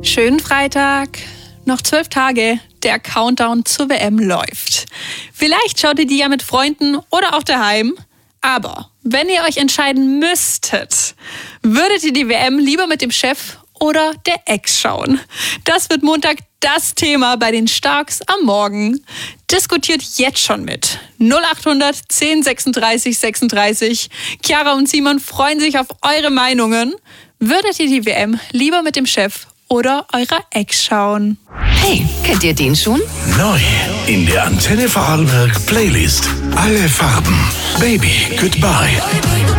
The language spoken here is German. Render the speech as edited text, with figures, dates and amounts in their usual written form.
Schönen Freitag. Noch 12 Tage. Der Countdown zur WM läuft. Vielleicht schaut ihr die ja mit Freunden oder auch daheim. Aber wenn ihr euch entscheiden müsstet, würdet ihr die WM lieber mit dem Chef oder der Ex schauen? Das wird Montag das Thema bei den Starks am Morgen. Diskutiert jetzt schon mit. 0800 10 36 36. Chiara und Simon freuen sich auf eure Meinungen. Würdet ihr die WM lieber mit dem Chef oder eurer Ex schauen? Hey, kennt ihr den schon? Neu in der Antenne Vorarlberg Playlist. Alle Farben. Baby Goodbye.